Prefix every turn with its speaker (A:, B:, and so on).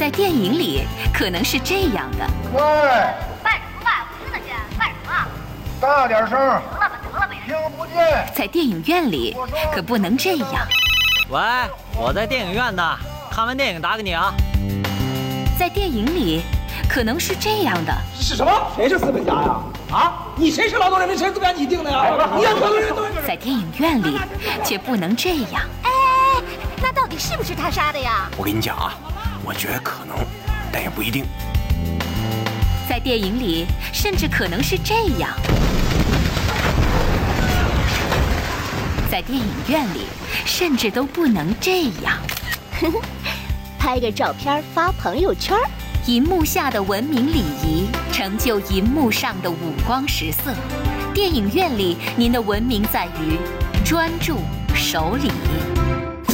A: 在电影里可能是这样的。
B: 喂，
C: 干什么呀？我听得见，干什么？
B: 大点声！
C: 得了吧，
B: 听不见。
A: 在电影院里可不能这样。
D: 喂，我在电影院呢，看完电影打给你啊。
A: 在电影里可能是这样的。
E: 是什么？谁是资本家呀？啊，你谁是劳动人民？谁是资本家？你定的呀？你让所有人都
A: 在电影院里却不能这样。
C: 哎，那到底是不是他杀的呀？
F: 我跟你讲啊，我觉得可能，但也不一定。
A: 在电影里甚至可能是这样。在电影院里甚至都不能这样。
C: 拍个照片发朋友圈。
A: 银幕下的文明礼仪，成就银幕上的五光十色。电影院里，您的文明在于专注、守礼。